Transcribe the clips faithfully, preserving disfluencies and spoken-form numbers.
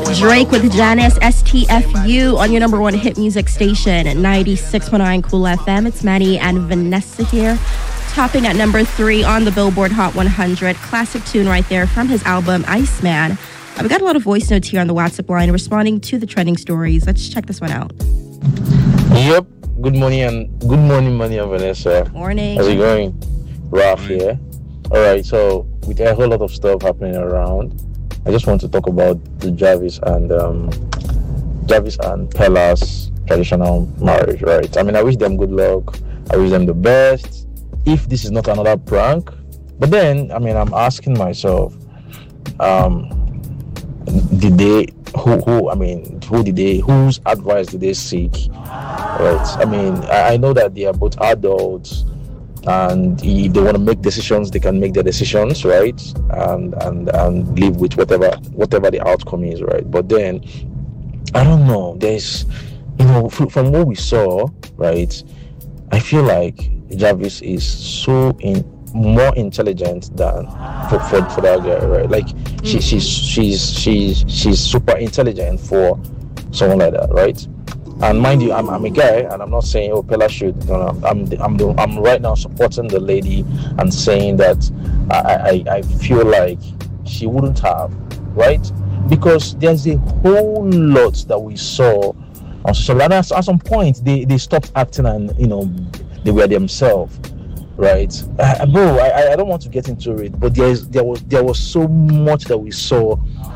Drake with Janice, S T F U on your number one hit music station, ninety-six point nine Cool F M. It's Maddie and Vanessa here, topping at number three on the Billboard Hot one hundred. Classic tune right there from his album Iceman. Uh, we got a lot of voice notes here on the WhatsApp line responding to the trending stories. Let's check this one out. Yep. Good morning and good morning, Manny and Vanessa. Morning. How's it going? Ralph here. All right. So with a whole lot of stuff happening around, I just want to talk about the Jarvis and um, Jarvis and Pella's traditional marriage, right? I mean, I wish them good luck. I wish them the best. If this is not another prank, but then, I mean, I'm asking myself, um, did they, who, who, I mean, who did they, whose advice did they seek, right? I mean, I, I know that they are both adults, and if they want to make decisions, they can make their decisions, right? And and and live with whatever whatever the outcome is, right? But then, I don't know. There's, you know, f- from what we saw, right? I feel like Jarvis is so in more intelligent than for for, for that guy, right? Like mm-hmm. she, she's she's she's she's super intelligent for someone like that, right? And mind you, I'm, I'm a guy, and I'm not saying, oh, Pella should. You know, I'm I'm the, I'm right now supporting the lady and saying that I, I I feel like she wouldn't have, right? Because there's a whole lot that we saw on social media. At, at some point, they, they stopped acting and, you know, they were themselves, right? Uh, bro, I I don't want to get into it, but there's there was there was so much that we saw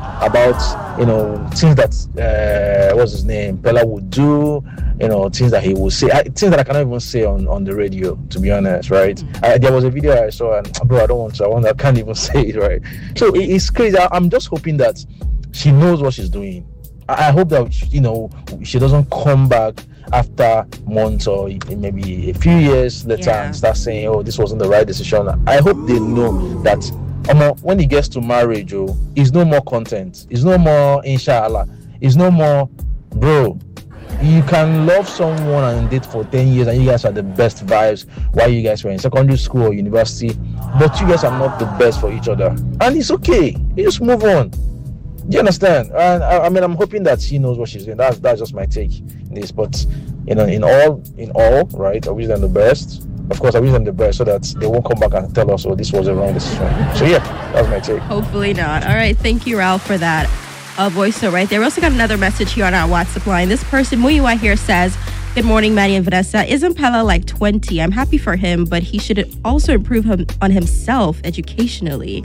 about, you know, things that uh, what's his name, Pella would do, you know, things that he would say, I, things that I cannot even say on, on the radio, to be honest, right? Mm-hmm. I, there was a video I saw, and bro, I don't want to, I, want, I can't even say it, right? So it, it's crazy. I, I'm just hoping that she knows what she's doing. I, I hope that, you know, she doesn't come back after months or maybe a few years later yeah. and start saying, oh, this wasn't the right decision. I hope they know that um, when it gets to marriage, oh, it's no more content. It's no more inshallah. It's no more, bro. You can love someone and date for ten years and you guys are the best vibes while you guys were in secondary school or university, but you guys are not the best for each other. And it's okay. You just move on. Do you understand? And I, I mean, I'm hoping that she knows what she's doing. That's that's just my take in this. But you know, in all, in all, right? I wish them the best. Of course, I wish them the best so that they won't come back and tell us, oh, this was a wrong decision. So yeah, that's my take. Hopefully not. All right, thank you, Ralph, for that uh, voice note right there. We also got another message here on our WhatsApp line. This person, Muyiwa here, says, good morning, Maddie and Vanessa. Isn't Pella like twenty? I'm happy for him, but he should also improve him on himself educationally.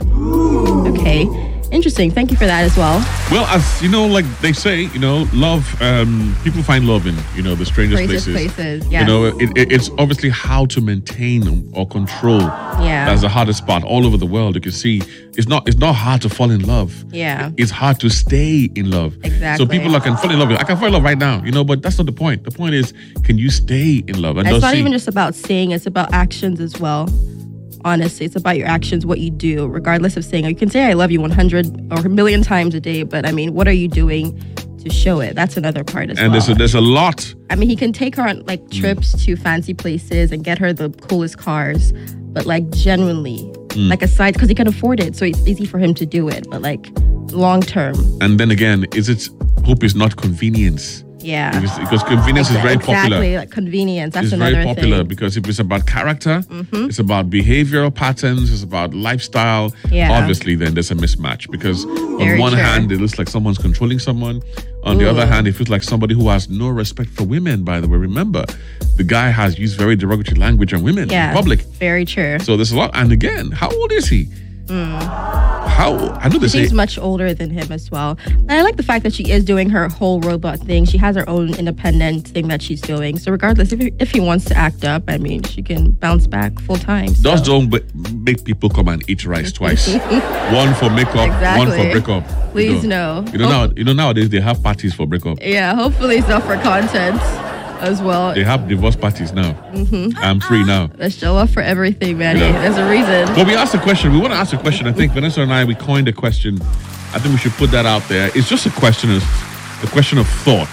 Okay. Interesting. Thank you for that as well. Well, as you know, like they say, you know, love, um, people find love in, you know, the strangest places. places. places yeah. You know, it, it, it's obviously how to maintain or control. Yeah. That's the hardest part all over the world. You can see it's not it's not hard to fall in love. Yeah. It's hard to stay in love. Exactly. So people like, can fall in love. I can fall in love right now, you know, but that's not the point. The point is, can you stay in love? And it's not see, even just about saying, it's about actions as well. Honestly, it's about your actions, what you do, regardless of saying, you can say I love you one hundred or a million times a day, but I mean, what are you doing to show it? That's another part as and well. And there's a, there's a lot. I mean, he can take her on like trips mm. to fancy places and get her the coolest cars, but like genuinely, mm. like aside, because he can afford it, so it's easy for him to do it, but like long term. And then again, is it, hope is not convenience. Yeah. Because, because convenience exactly, is very popular. Exactly, like convenience. That's it's another very popular thing. Because if it's about character, mm-hmm. it's about behavioral patterns, it's about lifestyle, yeah. obviously then there's a mismatch. Because very on one true. hand, it looks like someone's controlling someone. On Ooh. the other hand, it feels like somebody who has no respect for women, by the way. Remember, the guy has used very derogatory language on women yeah, in public. Very true. So there's a lot. And again, how old is he? Mm. How? I know they She's say much older than him as well. And I like the fact that she is doing her whole robot thing. She has her own independent thing that she's doing. So regardless, if he, if he wants to act up, I mean, she can bounce back full time. So. Just don't b- make people come and eat rice twice. One for makeup, exactly. one for breakup. Please you know. no. You know now. You know nowadays they have parties for breakup. Yeah, hopefully it's not for content as well. They have divorce parties now. Mm-hmm. I'm free now. Let's show up for everything, man. Yeah. There's a reason. Well, we asked a question. We want to ask a question. I think Vanessa and I, we coined a question. I think we should put that out there. It's just a question of a question of thought.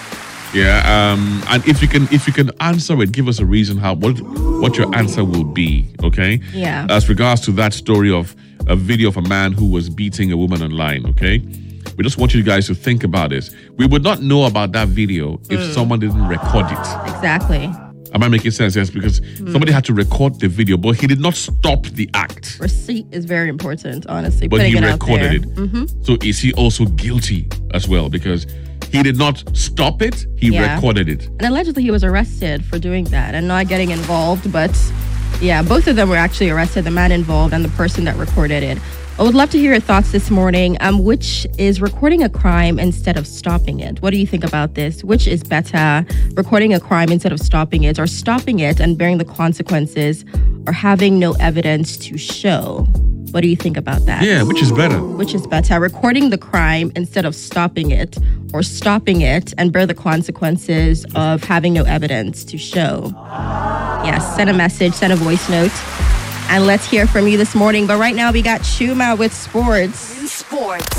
Yeah. Um. And if you can, if you can answer it, give us a reason how what what your answer will be. Okay. Yeah. As regards to that story of a video of a man who was beating a woman online. Okay. We just want you guys to think about this. We would not know about that video if Mm. someone didn't record it. Exactly. Am I making sense? Yes, because Mm. somebody had to record the video, but he did not stop the act. Receipt is very important, honestly. But putting he it recorded out it. there. Mm-hmm. So is he also guilty as well? Because he did not stop it, he Yeah. recorded it. And allegedly he was arrested for doing that and not getting involved. But yeah, both of them were actually arrested, the man involved and the person that recorded it. I would love to hear your thoughts this morning. Um, which is recording a crime instead of stopping it? What do you think about this? Which is better, recording a crime instead of stopping it, or stopping it and bearing the consequences, or having no evidence to show? What do you think about that? Yeah, which is better? Which is better, recording the crime instead of stopping it, or stopping it and bear the consequences of having no evidence to show? Yes, send a message, send a voice note, and let's hear from you this morning. But right now, we got Chuma with sports. Sports.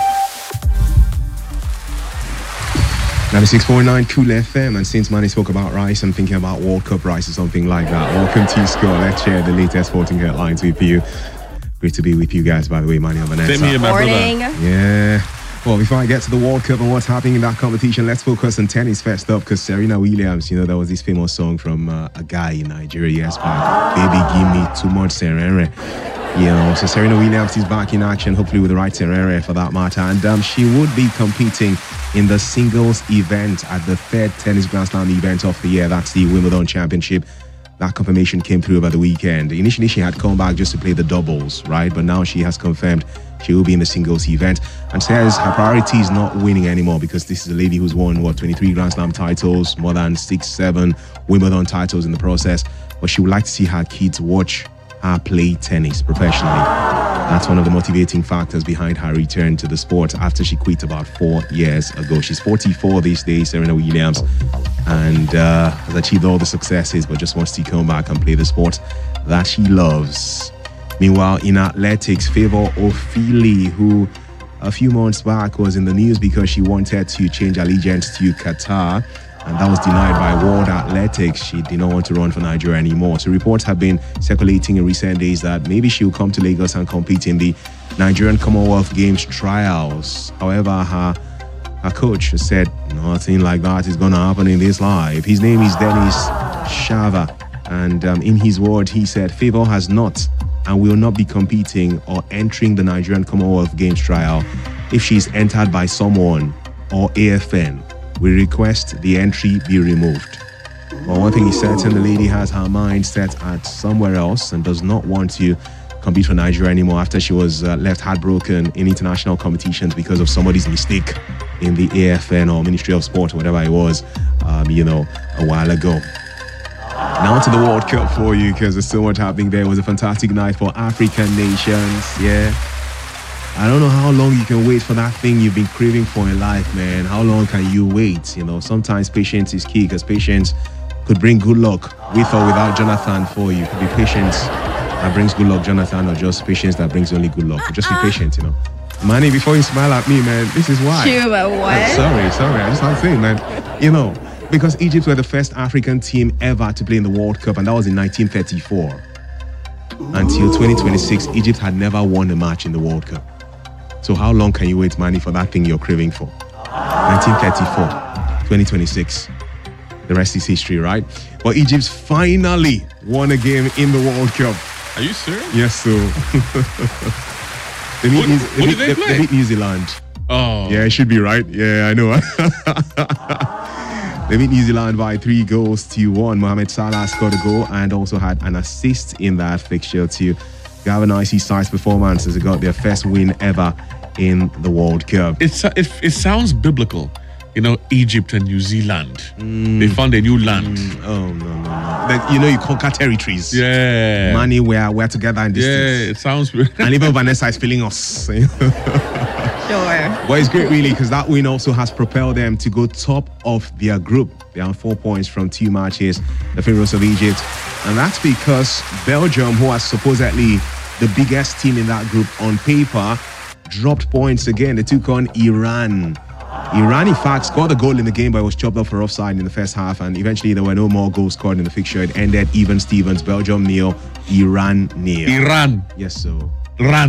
ninety-six point nine Cool F M, and since Manny spoke about rice, I'm thinking about World Cup rice or something like that. Welcome to Score. Let's share the latest sporting headlines with you. Great to be with you guys, by the way, Manny and Vanessa. Same here, my Morning. brother. Yeah. Well, before I get to the World Cup and what's happening in that competition, let's focus on tennis first up, because Serena Williams, you know, there was this famous song from uh, a guy in Nigeria years back, Baby Give Me Too Much Serere. You know, so Serena Williams is back in action, hopefully with the right Serere for that matter. And um, she would be competing in the singles event at the third Tennis Grand Slam event of the year. That's the Wimbledon Championship. That confirmation came through over the weekend. Initially, she had come back just to play the doubles, right? But now she has confirmed she will be in the singles event, and says her priority is not winning anymore, because this is a lady who's won, what, twenty-three Grand Slam titles, more than six, seven Wimbledon titles in the process. But she would like to see her kids watch her play tennis professionally. That's one of the motivating factors behind her return to the sport after she quit about four years ago. She's forty-four these days, Serena Williams, and uh, has achieved all the successes, but just wants to come back and play the sport that she loves. Meanwhile, in athletics, Favour Ofili, who a few months back was in the news because she wanted to change allegiance to Qatar, and that was denied by World Athletics. She did not want to run for Nigeria anymore. So reports have been circulating in recent days that maybe she'll come to Lagos and compete in the Nigerian Commonwealth Games trials. However, her, her coach has said nothing like that is going to happen in this life. His name is Dennis Shava, and um, in his word, he said, Favour has not and will not be competing or entering the Nigerian Commonwealth Games trial if she's entered by someone or A F N. We request the entry be removed. Well, one thing is certain, the lady has her mind set at somewhere else and does not want to compete for Nigeria anymore after she was uh, left heartbroken in international competitions because of somebody's mistake in the A F N or Ministry of Sport, whatever it was, um, you know, a while ago. Now to the World Cup for you, because there's so much happening there. It was a fantastic night for African nations, yeah. I don't know how long you can wait for that thing you've been craving for in life, man. How long can you wait? You know, sometimes patience is key, because patience could bring good luck with or without Jonathan for you. It could be patience that brings good luck, Jonathan, or just patience that brings only good luck. But just be patient, you know. Manny, before you smile at me, man, this is why. Chuma, what? I'm sorry, sorry. I just like saying, man, you know, because Egypt were the first African team ever to play in the World Cup, and that was in nineteen thirty-four. Until twenty twenty-six, Egypt had never won a match in the World Cup. So how long can you wait, Manny, for that thing you're craving for? nineteen thirty-four, twenty twenty-six. The rest is history, right? But Egypt finally won a game in the World Cup. Are you serious? Yes, so. they beat, What- New, what they, did beat, they they, play? they beat New Zealand. Oh. Yeah, it should be right. Yeah, I know. They beat New Zealand by three goals to one. Mohamed Salah scored a goal and also had an assist in that fixture to galvanize his side's performance as they got their first win ever in the World Cup. It's, it, it sounds biblical. You know, Egypt and New Zealand. They found a new land. Oh, no, no, no. Like, you know, you conquer territories. Yeah. Money, we're, we're together in this Yeah, thing. it sounds... And even Vanessa is feeling us. Sure. But it's great, really, because that win also has propelled them to go top of their group. They are on four points from two matches, the Pharaohs of Egypt. And that's because Belgium, who are supposedly the biggest team in that group on paper, dropped points again. They took on Iran. Iran, in fact, scored a goal in the game, but it was chopped off for offside in the first half. And eventually, there were no more goals scored in the fixture. It ended even Stevens, Belgium nil, Iran nil. Iran. Yes, so. Ran.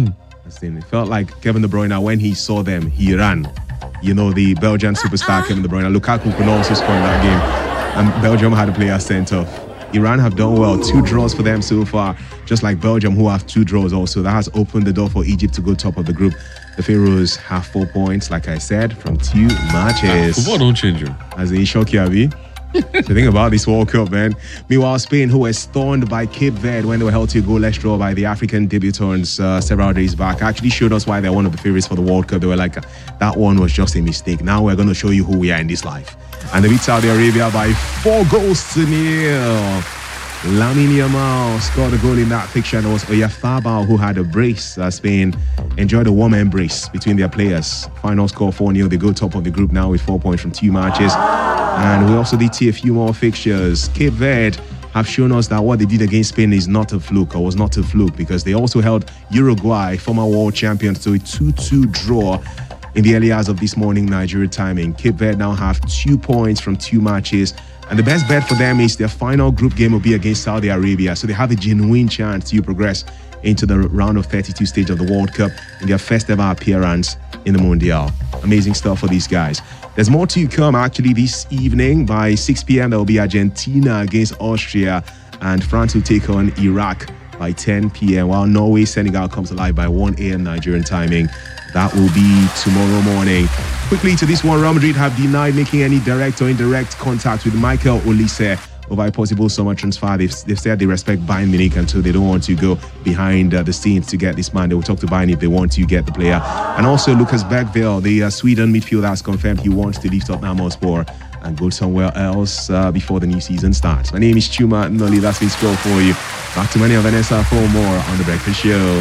As in, it felt like Kevin De Bruyne, when he saw them, he ran. You know, the Belgian superstar Kevin De Bruyne. Lukaku could also score in that game. And Belgium had a player sent off. Iran have done well. Two draws for them so far, just like Belgium, who have two draws also. That has opened the door for Egypt to go top of the group. The Pharaohs have four points, like I said, from two matches. Ah, football don't change you. As in Shokiabi. So think about this World Cup, man. Meanwhile, Spain, who were stunned by Cape Verde when they were held to a goalless draw by the African debutants uh, several days back, actually showed us why they're one of the favorites for the World Cup. They were like, that one was just a mistake. Now we're going to show you who we are in this life. And they beat Saudi Arabia by four goals to nil. Lamine Yamal scored a goal in that fixture, and it was Oyarzabal who had a brace. Uh, Spain enjoyed a warm embrace between their players. Final score four nil. They go top of the group now with four points from two matches. And we also did see a few more fixtures. Cape Verde have shown us that what they did against Spain is not a fluke, or was not a fluke, because they also held Uruguay, former world champions, to a two two draw in the early hours of this morning Nigeria timing. Cape Verde now have two points from two matches. And the best bet for them is their final group game will be against Saudi Arabia. So they have a genuine chance to progress into the round of thirty-two stage of the World Cup in their first ever appearance in the Mundial. Amazing stuff for these guys. There's more to come actually this evening. By six p.m. there will be Argentina against Austria, and France will take on Iraq by ten p.m. while Norway Senegal comes alive by one a.m. Nigerian timing. That will be tomorrow morning. Quickly to this one, Real Madrid have denied making any direct or indirect contact with Michael Olise over a possible summer transfer. They've, they've said they respect Bayern Munich until they don't want to go behind uh, the scenes to get this man. They will talk to Bayern if they want to get the player. And also Lucas Bergvall, the uh, Sweden midfielder, has confirmed he wants to leave Tottenham Hotspur and go somewhere else uh, before the new season starts. My name is Chuma Noli. That's been Scroll for you. Back to Manny and Vanessa for more on The Breakfast Show.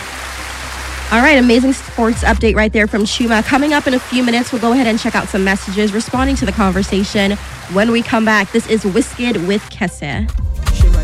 All right, amazing sports update right there from Chuma. Coming up in a few minutes, we'll go ahead and check out some messages responding to the conversation. When we come back, this is Wizkid with Kese.